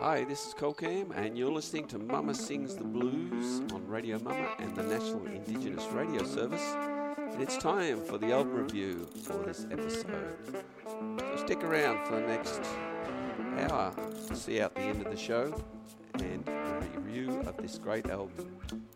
Hi, this is Colcam, and you're listening to Mama Sings the Blues on Radio Mama and the National Indigenous Radio Service. And it's time for the album review for this episode. So stick around for the next hour to see out the end of the show and a review of this great album.